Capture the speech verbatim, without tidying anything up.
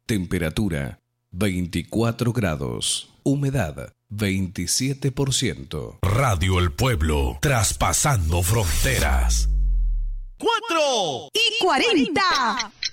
Temperatura veinticuatro grados. Humedad veintisiete por ciento. Radio El Pueblo, traspasando fronteras. Cuatro y cuarenta.